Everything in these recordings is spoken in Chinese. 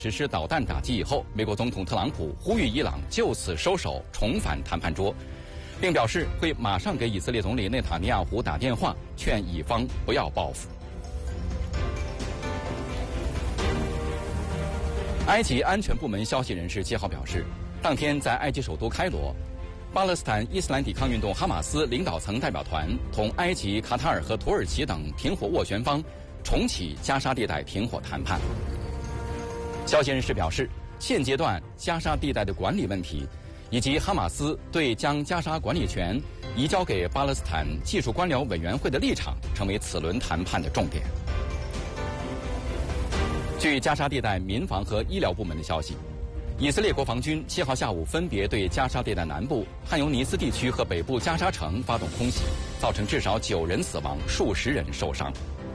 实施导弹打击以后，美国总统特朗普呼吁伊朗就此收手，重返谈判桌，并表示会马上给以色列总理内塔尼亚胡打电话，劝以方不要报复。埃及安全部门消息人士7号表示，当天在埃及首都开罗，巴勒斯坦伊斯兰抵抗运动哈马斯领导层代表团同埃及、卡塔尔和土耳其等停火斡旋方重启加沙地带停火谈判。消息人士表示，现阶段加沙地带的管理问题，以及哈马斯对将加沙管理权移交给巴勒斯坦技术官僚委员会的立场，成为此轮谈判的重点。据加沙地带民防和医疗部门的消息，以色列国防军7号下午分别对加沙地带南部汉尤尼斯地区和北部加沙城发动空袭，造成至少9人死亡，数十人受伤。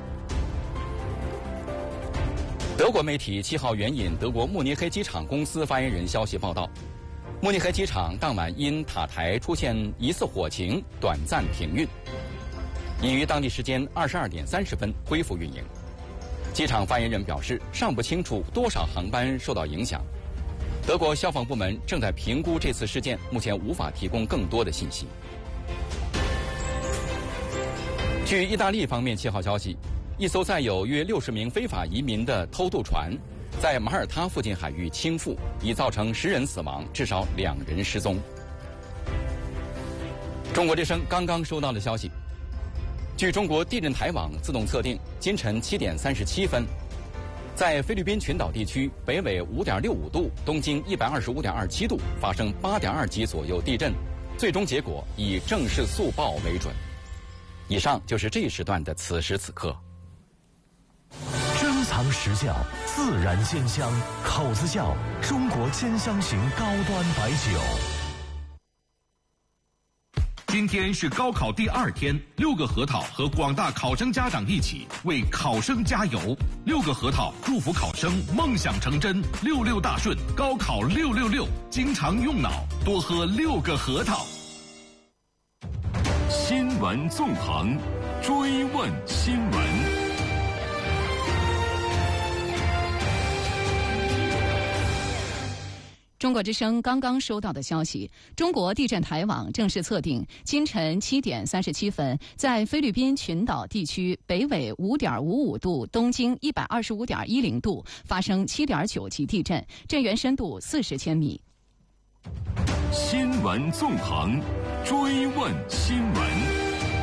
德国媒体7号援引德国慕尼黑机场公司发言人消息报道，慕尼黑机场当晚因塔台出现疑似火情，短暂停运，已于当地时间22点30分恢复运营。机场发言人表示，尚不清楚多少航班受到影响。德国消防部门正在评估这次事件，目前无法提供更多的信息。据意大利方面7号消息，一艘载有约60名非法移民的偷渡船在马耳他附近海域倾覆，已造成10人死亡，至少2人失踪。中国之声刚刚收到的消息，据中国地震台网自动测定，今晨7点37分，在菲律宾群岛地区北纬5.65度、东经125.27度发生8.2级左右地震，最终结果以正式速报为准。以上就是这一时段的此时此刻。 珍藏实窖，自然鲜香，口子窖，中国鲜香型高端白酒。 今天是高考第2天，6个核桃和广大考生家长一起为考生加油。6个核桃祝福考生梦想成真，66大顺，高考666，经常用脑，多喝6个核桃。 新闻纵横，追问新闻。 中国之声刚刚收到的消息，中国地震台网正式测定，今晨7点37分，在菲律宾群岛地区北纬5.55度、东经125.10度发生7.9级地震，震源深度40千米。 新闻纵横，追问新闻。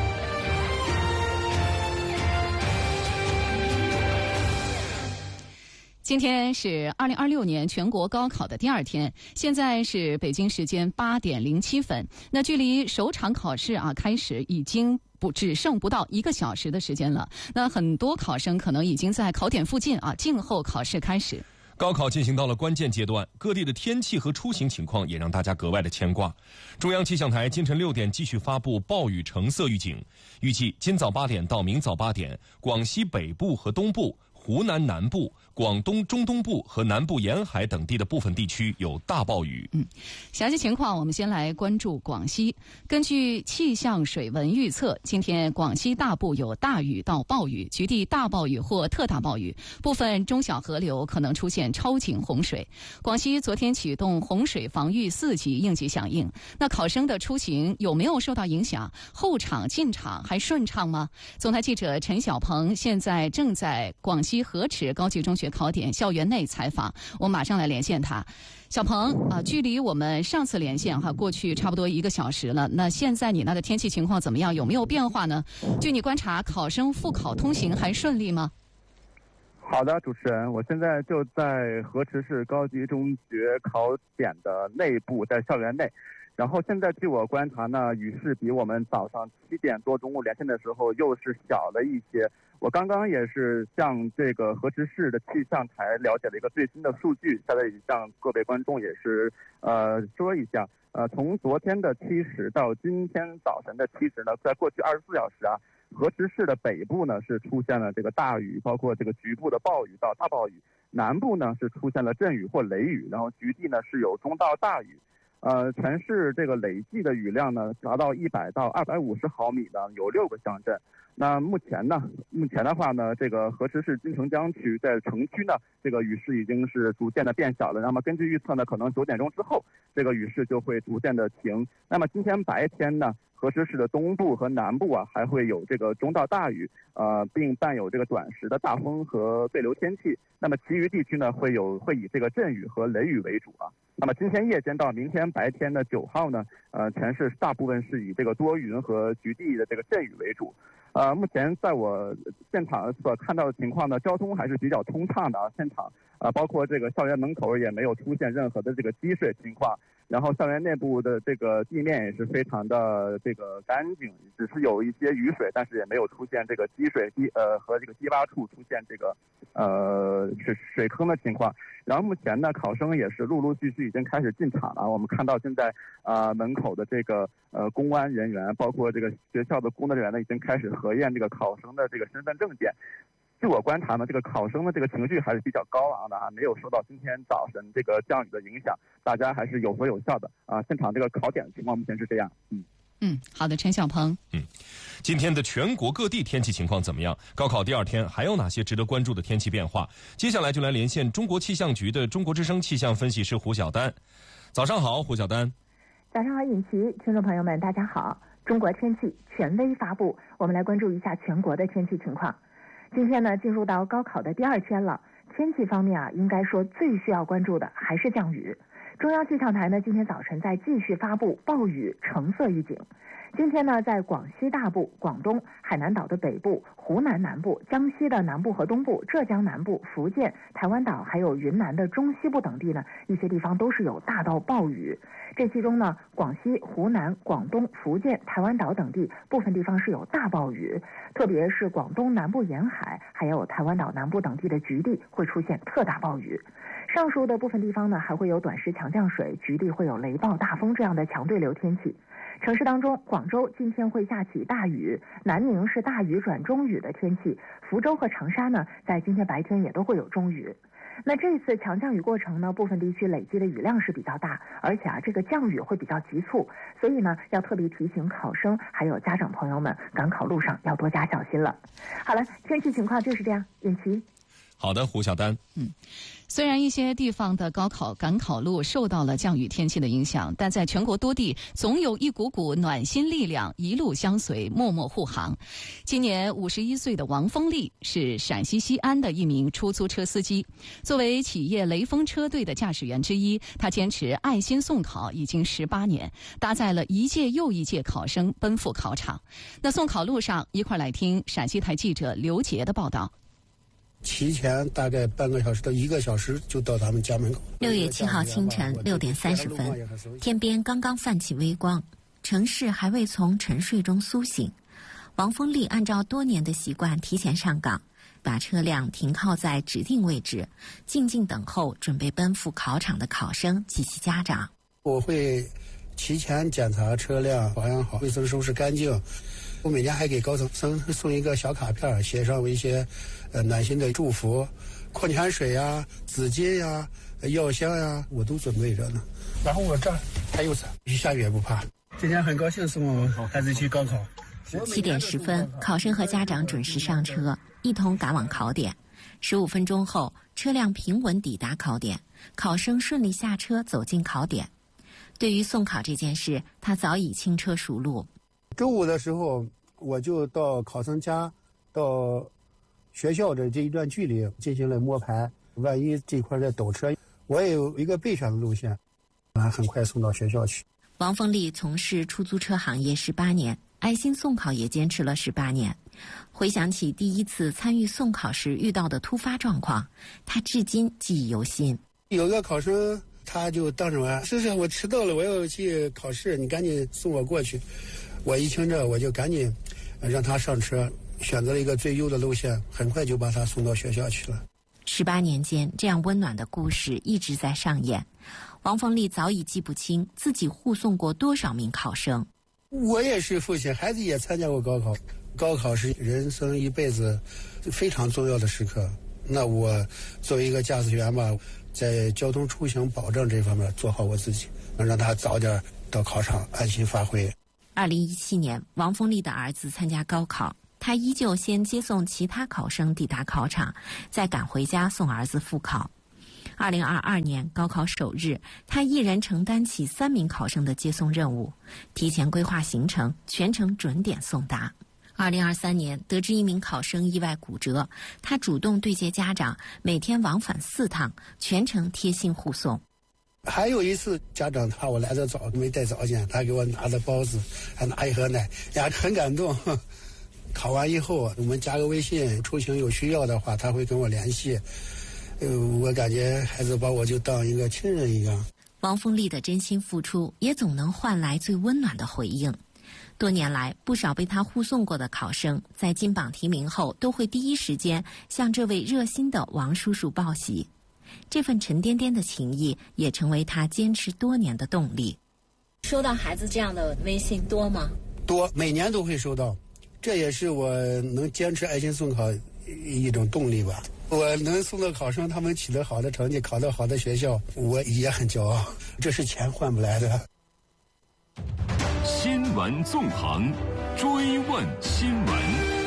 今天是2026年全国高考的第2天，现在是北京时间8点07分。那距离首场考试开始已经只剩不到1个小时的时间了。那很多考生可能已经在考点附近静候考试开始。 高考进行到了关键阶段，各地的天气和出行情况也让大家格外的牵挂。中央气象台今晨6点继续发布暴雨橙色预警，预计今早8点到明早8点，广西北部和东部、湖南南部、广东中东部和南部沿海等地的部分地区有大暴雨。 详细情况我们先来关注广西。根据气象水文预测，今天广西大部有大雨到暴雨，局地大暴雨或特大暴雨，部分中小河流可能出现超警洪水。广西昨天启动洪水防御4级应急响应。那考生的出行有没有受到影响？后场进场还顺畅吗？总台记者陈晓鹏现在正在广西河池高级中学考点校园内采访，我马上来连线他。小鹏距离我们上次连线过去差不多1个小时了。那现在你那的天气情况怎么样？有没有变化呢？据你观察，考生复考通行还顺利吗？ 好的，主持人，我现在就在河池市高级中学考点的内部，在校园内。然后现在据我观察呢，雨势比我们早上7点多中午连线的时候又是小了一些。我刚刚也是向这个河池市的气象台了解了一个最新的数据，下来向各位观众也是说一下。从昨天的70到今天早晨的70呢，在过去24小时河池市的北部呢是出现了这个大雨，包括这个局部的暴雨到大暴雨，南部呢是出现了阵雨或雷雨，然后局地呢是有中到大雨。 全市这个累计的雨量呢达到100到250毫米的有6个乡镇。那目前的话呢，这个河池市金城江区在城区呢，这个雨势已经是逐渐的变小了。那么根据预测呢，可能9点钟之后，这个雨势就会逐渐的停。那么今天白天呢，河池市的东部和南部啊，还会有这个中到大雨，并伴有这个短时的大风和对流天气。那么其余地区呢，会以这个阵雨和雷雨为主啊。那么今天夜间到明天白天的9号呢，全市大部分是以这个多云和局地的这个阵雨为主。目前在我现场所看到的情况呢，交通还是比较通畅的啊。现场包括这个校园门口也没有出现任何的这个积水情况，然后校园内部的这个地面也是非常的这个干净，只是有一些雨水，但是也没有出现这个积水和这个低洼处出现这个水坑的情况。然后目前呢，考生也是陆陆续续已经开始进场了。我们看到现在门口的这个公安人员，包括这个学校的工作人员呢，已经开始核验这个考生的这个身份证件。据我观察呢，这个考生的这个情绪还是比较高昂的啊，没有受到今天早晨这个降雨的影响，大家还是有说有笑的啊。现场这个考点的情况目前是这样。 好的，陈小鹏。 今天的全国各地天气情况怎么样？高考第2天还有哪些值得关注的天气变化？接下来就来连线中国气象局的中国之声气象分析师胡晓丹。早上好，胡晓丹。 早上好，尹奇，听众朋友们，大家好。中国天气权威发布，我们来关注一下全国的天气情况。今天呢，进入到高考的第2天了，天气方面啊，应该说最需要关注的还是降雨。中央气象台呢，今天早晨在继续发布暴雨橙色预警。今天呢，在广西大部、广东、海南岛的北部、湖南南部、江西的南部和东部、浙江南部、福建、台湾岛还有云南的中西部等地呢，一些地方都是有大到暴雨。这其中呢，广西、湖南、广东、福建、台湾岛等地部分地方是有大暴雨，特别是广东南部沿海还有台湾岛南部等地的局地会出现特大暴雨。上述的部分地方呢，还会有短时强降水，局地会有雷暴、大风这样的强对流天气。城市当中，广州今天会下起大雨，南宁是大雨转中雨的天气，福州和长沙呢，在今天白天也都会有中雨。那这次强降雨过程呢，部分地区累积的雨量是比较大，而且这个降雨会比较急促，所以呢，要特别提醒考生还有家长朋友们，赶考路上要多加小心了。好了，天气情况就是这样，尹琪。 好的，胡晓丹。 虽然一些地方的高考赶考路受到了降雨天气的影响，但在全国多地总有一股股暖心力量一路相随，默默护航。今年51岁的王峰丽是陕西西安的一名出租车司机，作为企业雷锋车队的驾驶员之一，他坚持爱心送考已经18年，搭载了一届又一届考生奔赴考场。那送考路上，一块来听陕西台记者刘杰的报道。 提前大概半个小时到1个小时就到咱们家门口。 6月7号清晨6点30分，天边刚刚泛起微光，城市还未从沉睡中苏醒。王峰丽按照多年的习惯提前上岗，把车辆停靠在指定位置，静静等候准备奔赴考场的考生及其家长。 我会提前检查车辆，保养好，卫生收拾干净。我每年还给高生送一个小卡片，写上一些暖心的祝福，矿泉水呀、纸巾呀、药箱呀，我都准备着呢。然后我这儿还有伞，下雨也不怕。今天很高兴送我孩子去高考。 7点10分，考生和家长准时上车，一同赶往考点。15分钟后，车辆平稳抵达考点，考生顺利下车走进考点。对于送考这件事，他早已轻车熟路。 中午的时候，我就到考生家，到学校的这一段距离进行了摸排，万一这块在堵车，我也有一个备选的路线，很快送到学校去。 王峰丽从事出租车行业18年，爱心送考也坚持了18年。回想起第一次参与送考时遇到的突发状况，他至今记忆犹新。 有个考生，他就当着我，是我迟到了，我要去考试，你赶紧送我过去。我一听这，我就赶紧让他上车，选择了一个最优的路线，很快就把他送到学校去了。 18年间，这样温暖的故事一直在上演。王峰丽早已记不清自己护送过多少名考生。 我也是父亲，孩子也参加过高考，高考是人生一辈子非常重要的时刻。那我作为一个驾驶员吧， 在交通出行保障这方面做好我自己，能让他早点到考场安心发挥。 2017年，王凤丽的儿子参加高考，他依旧先接送其他考生抵达考场，再赶回家送儿子复考。2022年高考首日，他一人承担起3名考生的接送任务，提前规划行程，全程准点送达。2023年，得知一名考生意外骨折，他主动对接家长，每天往返4趟，全程贴心护送。 还有一次，家长怕我来得早，没带早点，他给我拿的包子，还拿一盒奶，呀，很感动。考完以后，我们加个微信，出行有需要的话，他会跟我联系。我感觉孩子把我就当一个亲人一样。 王凤丽的真心付出，也总能换来最温暖的回应。多年来，不少被他护送过的考生，在金榜题名后，都会第一时间向这位热心的王叔叔报喜。这份沉甸甸的情谊，也成为他坚持多年的动力。 收到孩子这样的微信多吗？ 多，每年都会收到，这也是我能坚持爱心送考一种动力吧。我能送到考生他们取得好的成绩，考到好的学校，我也很骄傲，这是钱换不来的。 新闻纵横，追问新闻。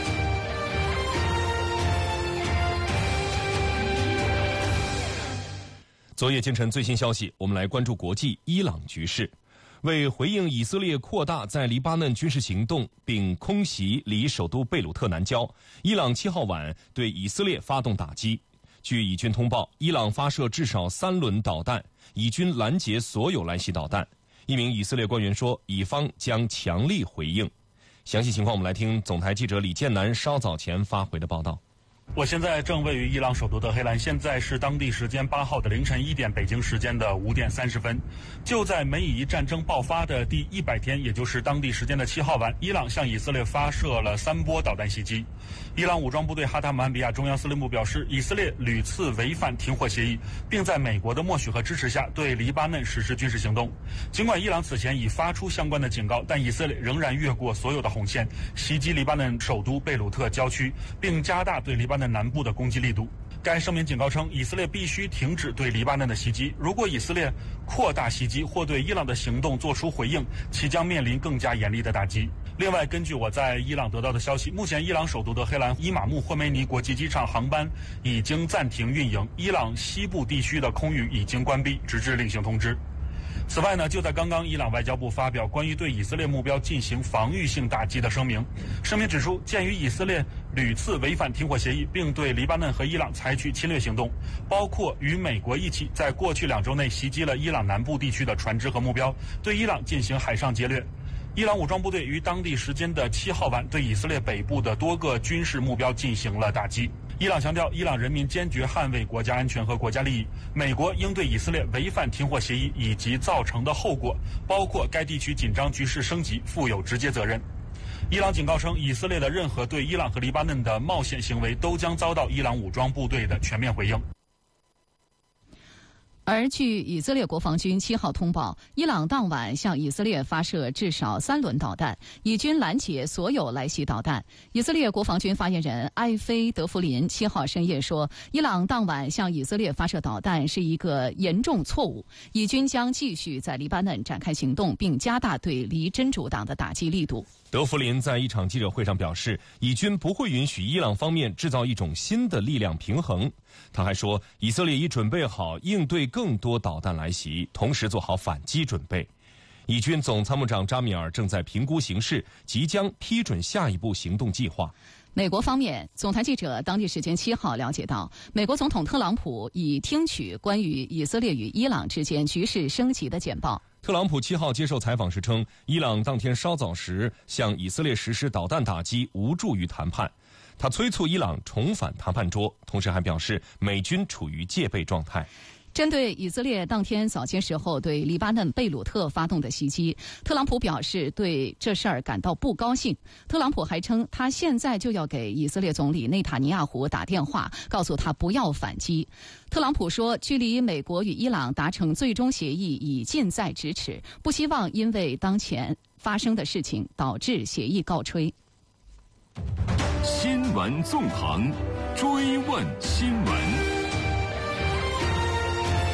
昨夜今晨最新消息，我们来关注国际伊朗局势。为回应以色列扩大在黎巴嫩军事行动并空袭离首都贝鲁特南郊，伊朗7号晚对以色列发动打击。据以军通报，伊朗发射至少3轮导弹，以军拦截所有来袭导弹。一名以色列官员说，以方将强力回应。详细情况我们来听总台记者李建南稍早前发回的报道。 我现在正位于伊朗首都德黑兰，现在是当地时间8号的凌晨1点，北京时间的5点30分。就在美以战争爆发的第100天，也就是当地时间的7号晚，伊朗向以色列发射了3波导弹袭击。伊朗武装部队哈塔姆汗比亚中央司令部表示，以色列屡次违反停火协议，并在美国的默许和支持下对黎巴嫩实施军事行动。尽管伊朗此前已发出相关的警告，但以色列仍然越过所有的红线，袭击黎巴嫩首都贝鲁特郊区，并加大对黎巴嫩南部的攻击力度。该声明警告称，以色列必须停止对黎巴嫩的袭击，如果以色列扩大袭击或对伊朗的行动作出回应，其将面临更加严厉的打击。另外，根据我在伊朗得到的消息，目前伊朗首都德黑兰伊玛目霍梅尼国际机场航班已经暂停运营，伊朗西部地区的空域已经关闭，直至另行通知。此外呢，就在刚刚，伊朗外交部发表关于对以色列目标进行防御性打击的声明。声明指出，鉴于以色列屡次违反停火协议，并对黎巴嫩和伊朗采取侵略行动，包括与美国一起在过去2周内袭击了伊朗南部地区的船只和目标，对伊朗进行海上劫掠。伊朗武装部队于当地时间的7号晚对以色列北部的多个军事目标进行了打击。伊朗强调，伊朗人民坚决捍卫国家安全和国家利益，美国应对以色列违反停火协议以及造成的后果，包括该地区紧张局势升级，负有直接责任。伊朗警告称，以色列的任何对伊朗和黎巴嫩的冒险行为都将遭到伊朗武装部队的全面回应。 而据以色列国防军7号通报，伊朗当晚向以色列发射至少3轮导弹，以军拦截所有来袭导弹。以色列国防军发言人埃菲德弗林7号深夜说，伊朗当晚向以色列发射导弹是一个严重错误，以军将继续在黎巴嫩展开行动，并加大对黎真主党的打击力度。 德弗林在一场记者会上表示，以军不会允许伊朗方面制造一种新的力量平衡。他还说，以色列已准备好应对更多导弹来袭，同时做好反击准备。以军总参谋长扎米尔正在评估形势，即将批准下一步行动计划。 美国方面，总台记者当地时间7号了解到，美国总统特朗普已听取关于以色列与伊朗之间局势升级的简报。 特朗普7号接受采访时称，伊朗当天稍早时向以色列实施导弹打击无助于谈判。他催促伊朗重返谈判桌，同时还表示美军处于戒备状态。 针对以色列当天早些时候对黎巴嫩贝鲁特发动的袭击，特朗普表示对这事儿感到不高兴。特朗普还称，他现在就要给以色列总理内塔尼亚胡打电话，告诉他不要反击。特朗普说，距离美国与伊朗达成最终协议已近在咫尺，不希望因为当前发生的事情导致协议告吹。 新闻纵横，追问新闻。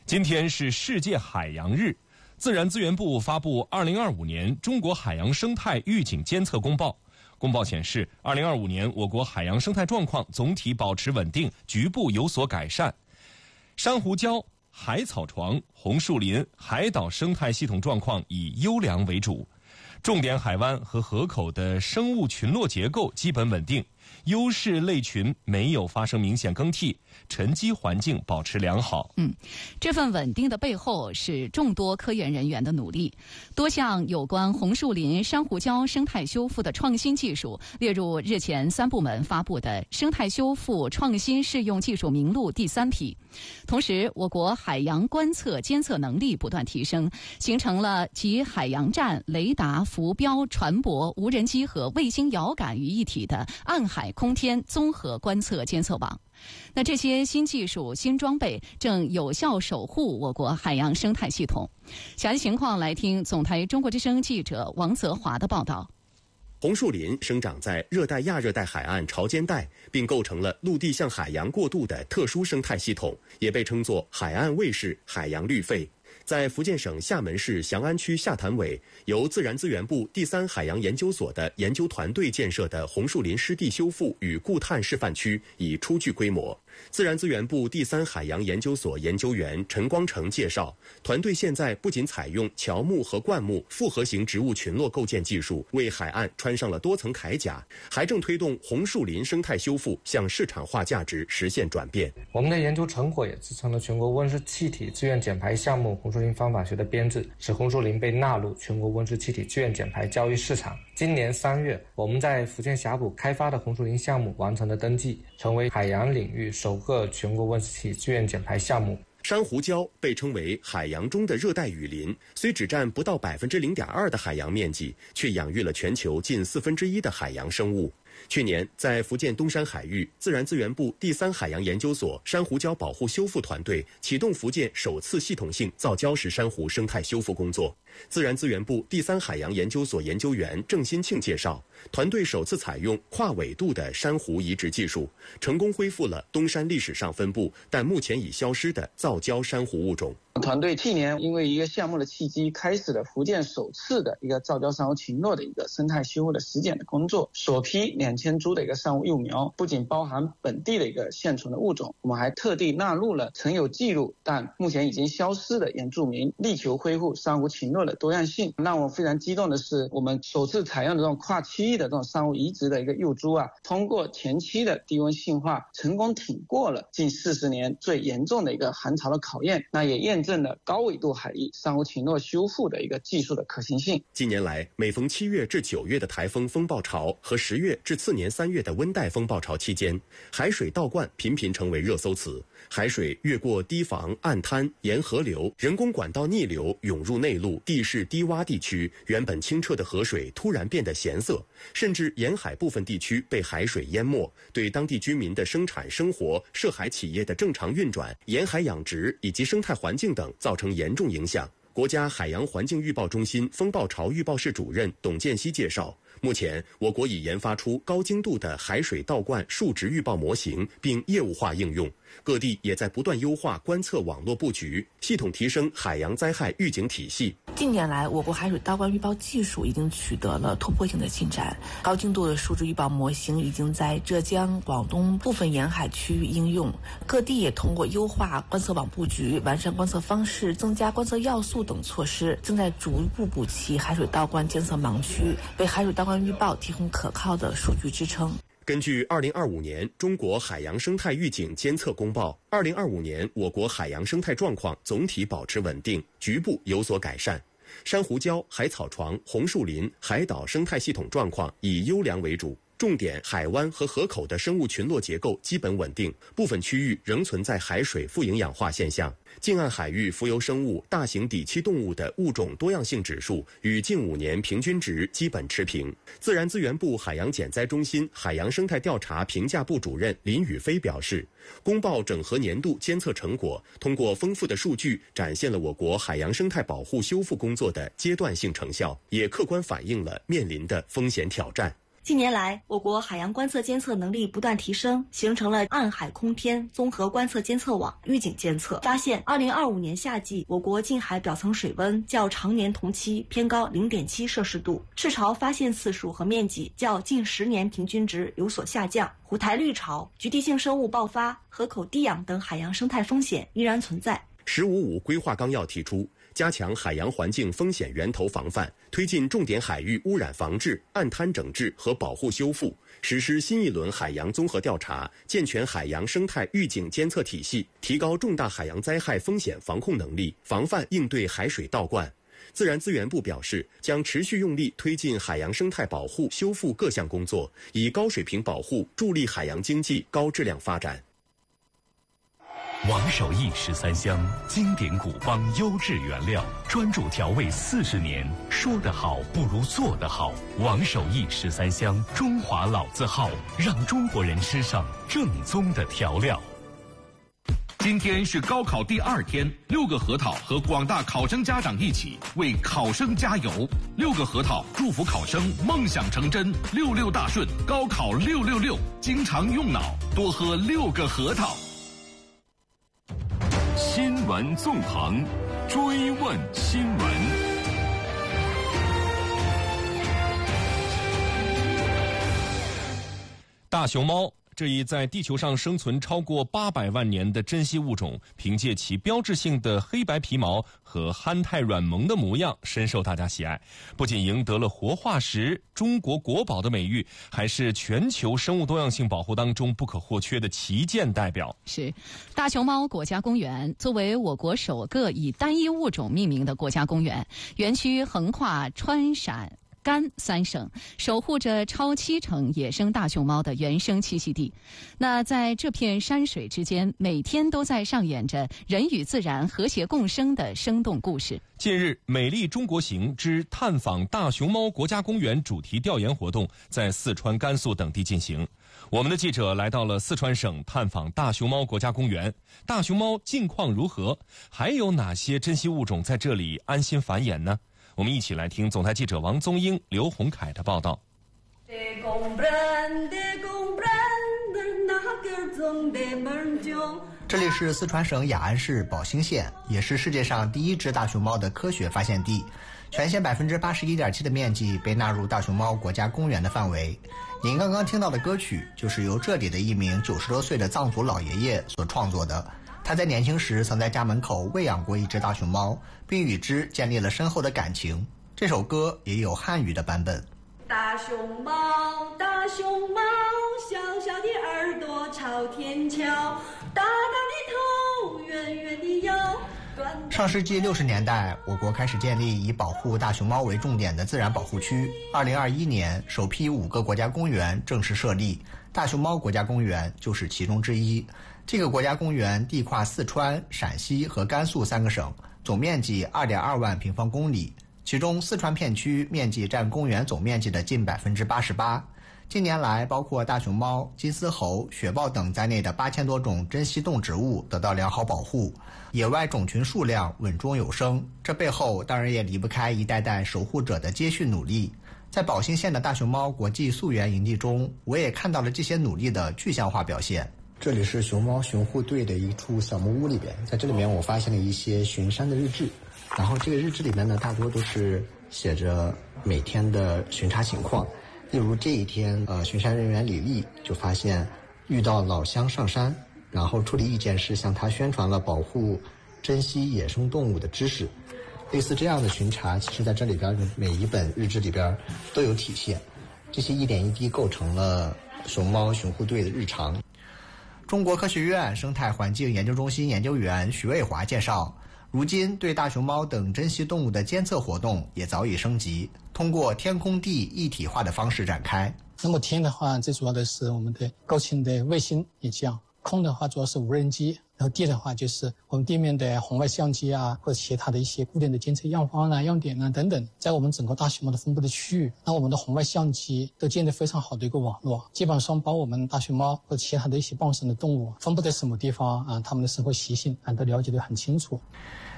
今天是世界海洋日，自然资源部发布2025年中国海洋生态预警监测公报。公报显示，2025年我国海洋生态状况总体保持稳定，局部有所改善。珊瑚礁、海草床、红树林、海岛生态系统状况以优良为主，重点海湾和河口的生物群落结构基本稳定，优势类群没有发生明显更替，沉积环境保持良好。 这份稳定的背后是众多科研人员的努力。多项有关红树林、珊瑚礁生态修复的创新技术列入日前3部门发布的生态修复创新适用技术名录第3批。同时，我国海洋观测监测能力不断提升，形成了集海洋站、雷达、浮标、船舶、无人机和卫星遥感于一体的暗海空天综合观测监测网。那这些新技术、新装备正有效守护我国海洋生态系统。详细情况来听总台中国之声记者王泽华的报道。 红树林生长在热带亚热带海岸潮间带，并构成了陆地向海洋过渡的特殊生态系统，也被称作海岸卫士、海洋绿肺。在福建省厦门市翔安区下潭尾，由自然资源部第3海洋研究所的研究团队建设的红树林湿地修复与固碳示范区已初具规模。自然资源部第3海洋研究所研究员陈光成介绍，团队现在不仅采用乔木和灌木复合型植物群落构建技术，为海岸穿上了多层铠甲，还正推动红树林生态修复向市场化价值实现转变。 我们的研究成果也支撑了全国温室气体自愿减排项目红树林方法学的编制，使红树林被纳入全国温室气体自愿减排交易市场。今年3月，我们在福建霞浦开发的红树林项目完成了登记，成为海洋领域首个全国温室气体自愿减排项目。 珊瑚礁被称为海洋中的热带雨林，虽只占不到0.2%的海洋面积，却养育了全球近1/4的海洋生物。去年，在福建东山海域，自然资源部第3海洋研究所珊瑚礁保护修复团队启动福建首次系统性造礁石珊瑚生态修复工作。自然资源部第3海洋研究所研究员郑新庆介绍，团队首次采用跨纬度的珊瑚移植技术，成功恢复了东山历史上分布但目前已消失的造礁珊瑚物种。 团队去年因为一个项目的契机，开始了福建首次的一个造礁珊瑚群落的一个生态修复的实践的工作。首批2000株的一个珊瑚幼苗，不仅包含本地的一个现存的物种，我们还特地纳入了曾有记录但目前已经消失的原住民，力求恢复珊瑚群落的多样性。让我非常激动的是，我们首次采用的这种跨区域的这种珊瑚移植的一个幼株通过前期的低温性化，成功挺过了近40年最严重的一个寒潮的考验，那也验证了高纬度海域珊瑚群落修复的一个技术的可行性。 近年来，每逢7月至9月的台风风暴潮和10月至次年3月的温带风暴潮期间，海水倒灌频频成为热搜词。海水越过堤防、岸滩、沿河流、人工管道逆流涌入内陆地势低洼地区，原本清澈的河水突然变得咸涩，甚至沿海部分地区被海水淹没，对当地居民的生产生活、涉海企业的正常运转、沿海养殖以及生态环境等造成严重影响。国家海洋环境预报中心风暴潮预报室主任董建熙介绍，目前我国已研发出高精度的海水倒灌数值预报模型，并业务化应用。各地也在不断优化观测网络布局，系统提升海洋灾害预警体系。 近年来，我国海水倒灌预报技术已经取得了突破性的进展，高精度的数值预报模型已经在浙江、广东部分沿海区域应用。各地也通过优化观测网布局、完善观测方式、增加观测要素等措施，正在逐步补齐海水倒灌监测盲区，为海水倒灌预报提供可靠的数据支撑。 根据2025年中国海洋生态预警监测公报，2025年我国海洋生态状况总体保持稳定，局部有所改善。珊瑚礁、海草床、红树林、海岛生态系统状况以优良为主，重点海湾和河口的生物群落结构基本稳定，部分区域仍存在海水富营养化现象。近岸海域浮游生物、大型底栖动物的物种多样性指数与近5年平均值基本持平。自然资源部海洋减灾中心海洋生态调查评价部主任林宇飞表示，公报整合年度监测成果通过丰富的数据，展现了我国海洋生态保护修复工作的阶段性成效，也客观反映了面临的风险挑战。 近年来，我国海洋观测监测能力不断提升，形成了暗海空天综合观测监测网，预警监测发现，2025年夏季我国近海表层水温较常年同期偏高0.7摄氏度，赤潮发现次数和面积较近10年平均值有所下降，虎台绿潮、局地性生物爆发、河口低氧等海洋生态风险依然存在。 “15+5”规划纲要提出，加强海洋环境风险源头防范，推进重点海域污染防治、岸滩整治和保护修复，实施新一轮海洋综合调查，健全海洋生态预警监测体系，提高重大海洋灾害风险防控能力，防范应对海水倒灌。自然资源部表示，将持续用力推进海洋生态保护修复各项工作，以高水平保护助力海洋经济高质量发展。 王守义13香，经典古方优质原料，专注调味40年。说得好不如做得好。王守义13香，中华老字号，让中国人吃上正宗的调料。 今天是高考第2天，6个核桃和广大考生家长一起为考生加油。6个核桃祝福考生梦想成真，66大顺，高考666，经常用脑，多喝6个核桃。 新闻纵横，追问新闻。 大熊猫这一在地球上生存超过800万年的珍稀物种，凭借其标志性的黑白皮毛和憨态软萌的模样，深受大家喜爱。不仅赢得了活化石、中国国宝的美誉，还是全球生物多样性保护当中不可或缺的旗舰代表。 是，大熊猫国家公园作为我国首个以单一物种命名的国家公园，园区横跨川陕甘3省，守护着超70%野生大熊猫的原生栖息地。那在这片山水之间，每天都在上演着人与自然和谐共生的生动故事。 近日，美丽中国行之探访大熊猫国家公园主题调研活动在四川、甘肃等地进行。我们的记者来到了四川省探访大熊猫国家公园，大熊猫近况如何？还有哪些珍稀物种在这里安心繁衍呢？我们一起来听总台记者王宗英、刘洪凯的报道。 这里是四川省雅安市宝兴县，也是世界上第1只大熊猫的科学发现地。全县81.7%的面积被纳入大熊猫国家公园的范围。您刚刚听到的歌曲，就是由这里的一名90多岁的藏族老爷爷所创作的。他在年轻时曾在家门口喂养过一只大熊猫，并与之建立了深厚的感情。这首歌也有汉语的版本。 大熊猫，大熊猫，小小的耳朵朝天瞧，大大的头，圆圆的腰。 上世纪60年代，我国开始建立以保护大熊猫为重点的自然保护区。2021年，首批5个国家公园正式设立，大熊猫国家公园就是其中之一。这个国家公园地跨四川、陕西和甘肃3个省，总面积2.2万平方公里，其中四川片区面积占公园总面积的近88%。近年来，包括大熊猫、金丝猴、雪豹等在内的8000多种珍稀动植物得到良好保护，野外种群数量稳中有升。这背后当然也离不开一代代守护者的接续努力。在宝兴县的大熊猫国际溯源营地中，我也看到了这些努力的具象化表现。 这里是熊猫巡护队的一处小木屋里边，在这里面我发现了一些巡山的日志，然后这个日志里面呢，大多都是写着每天的巡查情况。例如这一天，巡山人员李丽就发现遇到老乡上山，然后处理意见是向他宣传了保护珍稀野生动物的知识。类似这样的巡查，其实在这里边每一本日志里边都有体现，这些一点一滴构成了熊猫巡护队的日常。 中国科学院生态环境研究中心研究员徐卫华介绍，如今对大熊猫等珍稀动物的监测活动也早已升级，通过天空地一体化的方式展开。 那么天的话，最主要的是我们的高清的卫星影像，空的话主要是无人机，然后地的话就是我们地面的红外相机啊，或者其他的一些固定的监测样方啊、样点啊等等，在我们整个大熊猫的分布的区域，那我们的红外相机都建立非常好的一个网络，基本上把我们大熊猫或者其他的一些傍生的动物分布在什么地方啊，它们的生活习性啊都了解得很清楚。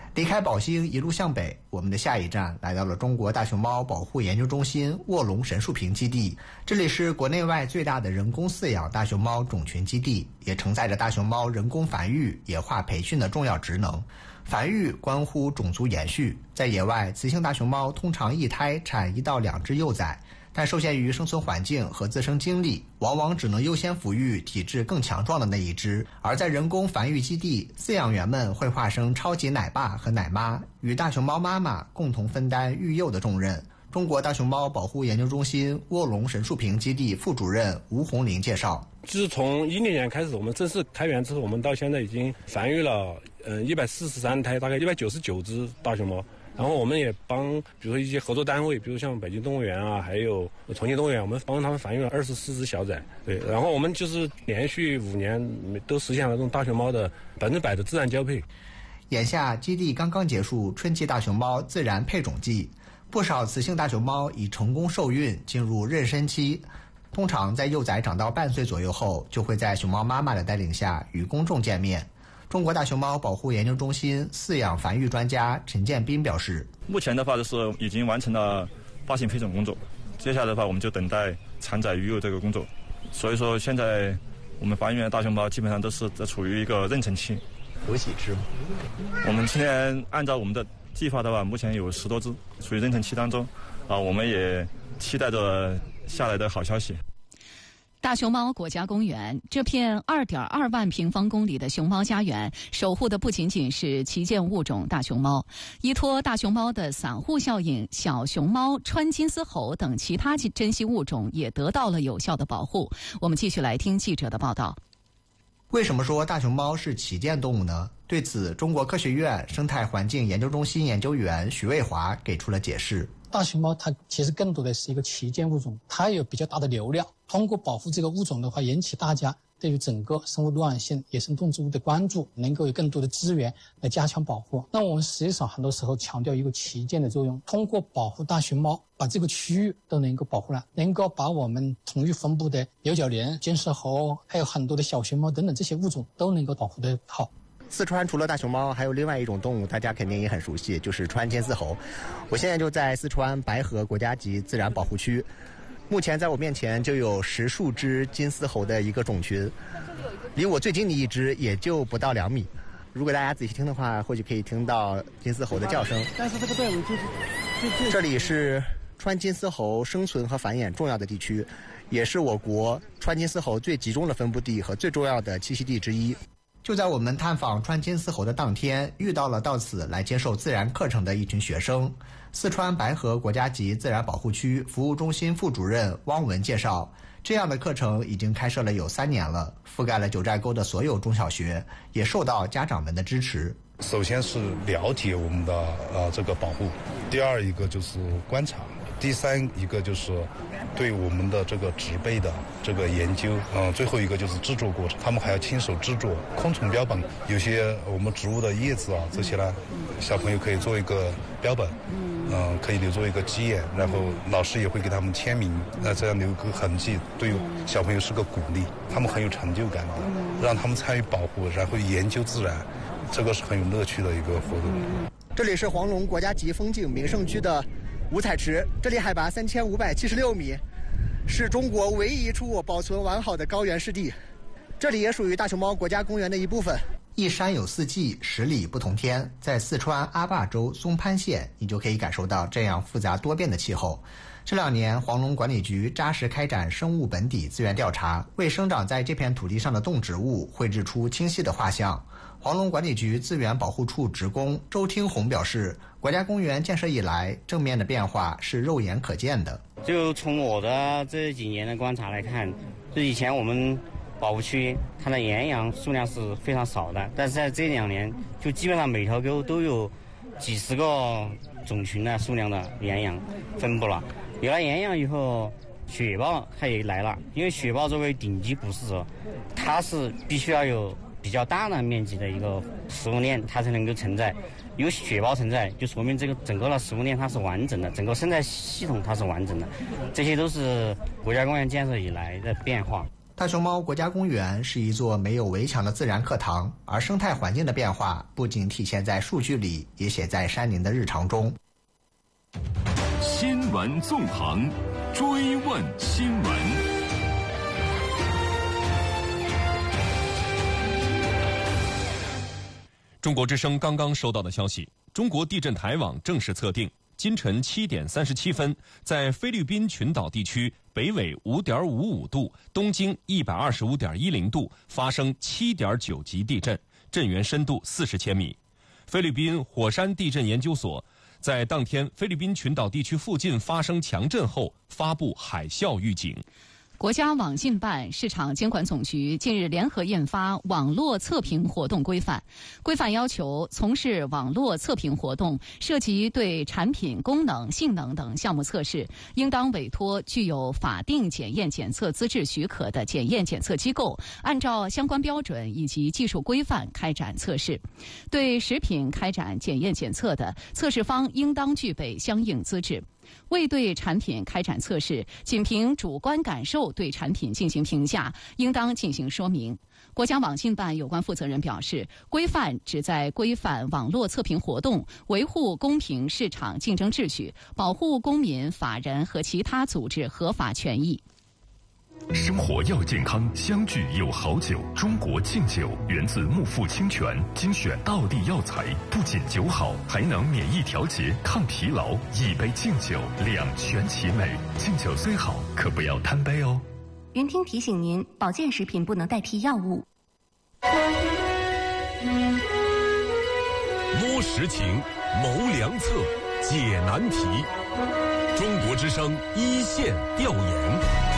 离开宝兴一路向北，我们的下一站来到了中国大熊猫保护研究中心卧龙神树坪基地。这里是国内外最大的人工饲养大熊猫种群基地，也承载着大熊猫人工繁育、野化培训的重要职能。繁育关乎种族延续，在野外，雌性大熊猫通常一胎产1到2只幼崽，但受限于生存环境和自身经历，往往只能优先抚育体质更强壮的那一只。而在人工繁育基地，饲养员们会化身超级奶爸和奶妈，与大熊猫妈妈共同分担育幼的重任。中国大熊猫保护研究中心卧龙神树坪基地副主任吴红林介绍， 自从2010年开始，我们正式开园之后，我们到现在已经繁育了143胎，大概199只大熊猫。然后我们也帮，比如说一些合作单位，比如像北京动物园啊，还有重庆动物园，我们帮他们繁育了24只小崽。对，然后我们就是连续5年都实现了这种大熊猫的100%的自然交配。 眼下基地刚刚结束春季大熊猫自然配种季，不少雌性大熊猫已成功受孕进入妊娠期，通常在幼崽长到半岁左右后，就会在熊猫妈妈的带领下与公众见面。中国大熊猫保护研究中心饲养繁育专家陈建斌表示， 目前的话就是已经完成了发行配种工作，接下来的话我们就等待产崽育幼这个工作。所以说现在我们繁育的大熊猫基本上都是在处于一个妊娠期。 有几只？ 我们今天按照我们的计划的话，目前有10多只处于妊娠期当中，我们也期待着下来的好消息。 大熊猫国家公园这片2.2万平方公里的熊猫家园，守护的不仅仅是旗舰物种大熊猫，依托大熊猫的散户效应，小熊猫、川金丝猴等其他珍稀物种也得到了有效的保护。我们继续来听记者的报道。 为什么说大熊猫是旗舰动物呢？对此，中国科学院生态环境研究中心研究员徐卫华给出了解释。 大熊猫它其实更多的是一个旗舰物种，它有比较大的流量，通过保护这个物种的话，引起大家对于整个生物多样性、野生动植物的关注，能够有更多的资源来加强保护。那我们实际上很多时候强调一个旗舰的作用，通过保护大熊猫，把这个区域都能够保护了，能够把我们同域分布的牛角羚、金丝猴，还有很多的小熊猫等等这些物种都能够保护得好。 四川除了大熊猫，还有另外一种动物，大家肯定也很熟悉，就是川金丝猴。我现在就在四川白河国家级自然保护区，目前在我面前就有10数只金丝猴的一个种群，离我最近的一只也就不到2米。如果大家仔细听的话，或许可以听到金丝猴的叫声。 但是这个队伍就是这里是川金丝猴生存和繁衍重要的地区，也是我国川金丝猴最集中的分布地和最重要的栖息地之一。就在我们探访川金丝猴的当天，遇到了到此来接受自然课程的一群学生。四川白河国家级自然保护区服务中心副主任汪文介绍，这样的课程已经开设了有3年了，覆盖了九寨沟的所有中小学，也受到家长们的支持。 首先是了解我们的这个保护，第二一个就是观察，第三一个就是对我们的这个植被的这个研究，最后一个就是制作过程，他们还要亲手制作昆虫标本，有些我们植物的叶子啊这些呢，小朋友可以做一个标本，可以留作一个基眼，然后老师也会给他们签名，这样留个痕迹，对小朋友是个鼓励，他们很有成就感的，让他们参与保护，然后研究自然，这个是很有乐趣的一个活动。 这里是黄龙国家级风景名胜区的五彩池，这里海拔3576米，是中国唯一一处保存完好的高原湿地。这里也属于大熊猫国家公园的一部分。一山有4季，10里不同天。在四川阿坝州松潘县，你就可以感受到这样复杂多变的气候。这2年，黄龙管理局扎实开展生物本底资源调查，为生长在这片土地上的动植物绘制出清晰的画像。黄龙管理局资源保护处职工周听红表示，国家公园建设以来，正面的变化是肉眼可见的。 就从我的这几年的观察来看，就以前我们保护区它的岩羊数量是非常少的，但是在这2年，就基本上每条沟都有几十个种群的数量的岩羊分布了。有了岩羊以后，雪豹它也来了，因为雪豹作为顶级捕食者，它是必须要有比较大的面积的一个食物链，它才能够承载。有雪豹承载，就说明这个整个的食物链它是完整的，整个生态系统它是完整的。这些都是国家公园建设以来的变化。 大熊猫国家公园是一座没有围墙的自然课堂，而生态环境的变化不仅体现在数据里，也写在山林的日常中。 新闻纵横，追问新闻。 中国之声刚刚收到的消息，中国地震台网正式测定，今晨7点37分，在菲律宾群岛地区北纬5.55度、东经125.10度发生7.9级地震，震源深度40千米。菲律宾火山地震研究所在当天菲律宾群岛地区附近发生强震后，发布海啸预警。 国家网信办、市场监管总局近日联合印发《网络测评活动规范》，规范要求从事网络测评活动涉及对产品功能、性能等项目测试，应当委托具有法定检验检测资质许可的检验检测机构，按照相关标准以及技术规范开展测试。对食品开展检验检测的，测试方应当具备相应资质。未对产品开展测试，仅凭主观感受对产品进行评价，应当进行说明。国家网信办有关负责人表示，规范旨在规范网络测评活动，维护公平市场竞争秩序，保护公民、法人和其他组织合法权益。 生活要健康，相聚有好酒。中国劲酒源自木富清泉，精选道地药材，不仅酒好，还能免疫调节、抗疲劳。一杯劲酒，两全其美。劲酒虽好，可不要贪杯哦。 云听提醒您，保健食品不能代替药物。 摸实情，谋良策，解难题。中国之声一线调研。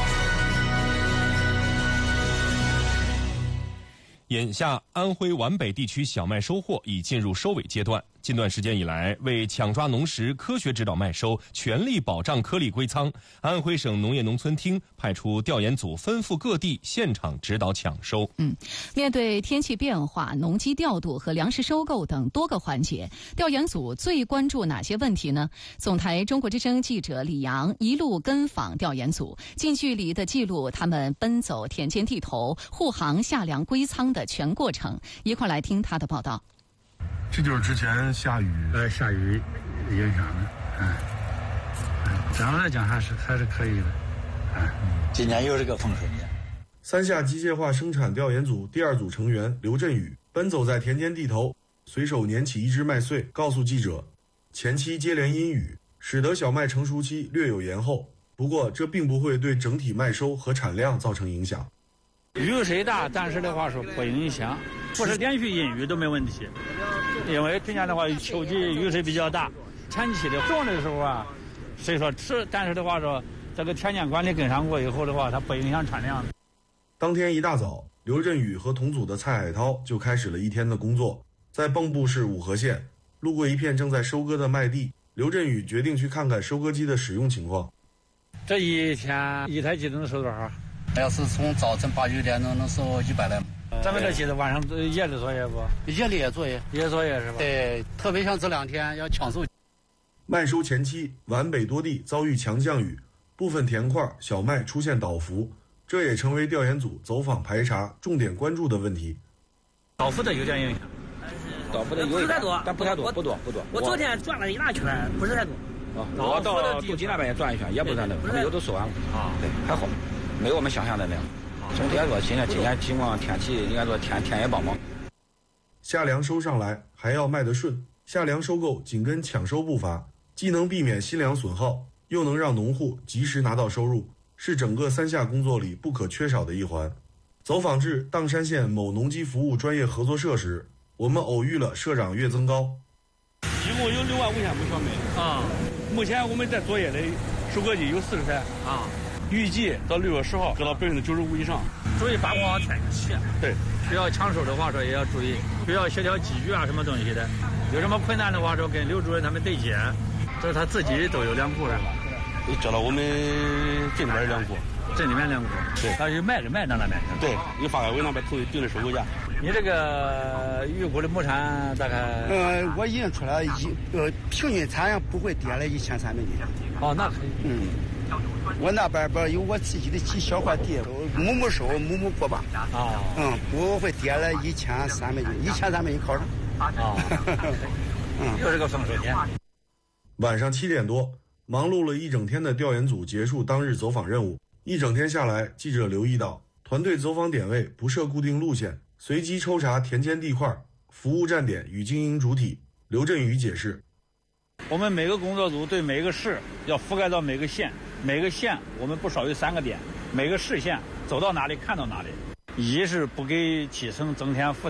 眼下，安徽皖北地区小麦收获已进入收尾阶段。近段时间以来，为抢抓农时科学指导麦收，全力保障颗粒归仓，安徽省农业农村厅派出调研组奔赴各地现场指导抢收。 面对天气变化、农机调度和粮食收购等多个环节，调研组最关注哪些问题呢？总台中国之声记者李阳一路跟访调研组，近距离地记录他们奔走田间地头、护航下粮归仓的全过程。一块来听他的报道。 这就是之前下雨影响的，整个来讲还是可以的， 今年又是个丰收年。 三下机械化生产调研组第二组成员刘振宇奔走在田间地头，随手拈起一只麦穗，告诉记者，前期接连阴雨，使得小麦成熟期略有延后，不过这并不会对整体麦收和产量造成影响。 雨水大，但是的话说不影响，不是连续阴雨都没问题。因为今年的话秋季雨水比较大，前期的种的时候啊，虽说迟，但是的话说这个田间管理跟上过以后的话，它不影响产量。 当天一大早，刘振宇和同组的蔡海涛就开始了一天的工作。在蚌埠市五河县，路过一片正在收割的麦地，刘振宇决定去看看收割机的使用情况。 这一天一台机能收多少？ 要是从早晨8、9点钟能收100来。 咱们这机子晚上夜里作业不？ 夜里也作业， 也作业是吧？ 对，特别像这2天要抢收。 麦收前期，皖北多地遭遇强降雨，部分田块小麦出现倒伏，这也成为调研组走访排查重点关注的问题。 倒伏的有点影响， 倒伏的有一点多，但不太多，不多。 我昨天转了一大圈，不是太多。 我到杜基那边也转一圈，也不是太多，有都收完了啊。对，还好，没有我们想象的那样。总体来说，今年情况天气应该说天也帮忙。 下粮收上来还要卖得顺，下粮收购紧跟抢收步伐，既能避免新粮损耗，又能让农户及时拿到收入，是整个三下工作里不可缺少的一环。走访至砀山县某农机服务专业合作社时，我们偶遇了社长岳增高。 一共有6万5千亩小麦啊，目前我们在作业的收割机有40台啊。预计到6月10号搁到95%以上。注意把握天气。对，需要抢收的话说也要注意，需要协调机具啊什么东西的。有什么困难的话说跟刘主任他们对接，这是他自己都有2股是吧？ 你知道我们镇里边2股， 镇里面2股。对，他是卖到那边去。 对，你发改委那边头定的收购价。 你这个预估的亩产大概？ 我已经出来平均产量不会跌了1300斤。 哦，那可以。 我那边有我自己的几小块地，亩收亩过吧。我会跌了1300斤，1300斤考上。 又是个丰收年。 晚上7点多，忙碌了一整天的调研组结束当日走访任务。一整天下来，记者留意到，团队走访点位不设固定路线，随机抽查田间地块、服务站点与经营主体。刘振宇解释： 我们每个工作组对每个市要覆盖到每个县，每个县我们不少于3个点，每个市县走到哪里看到哪里。一是不给基层增添负担。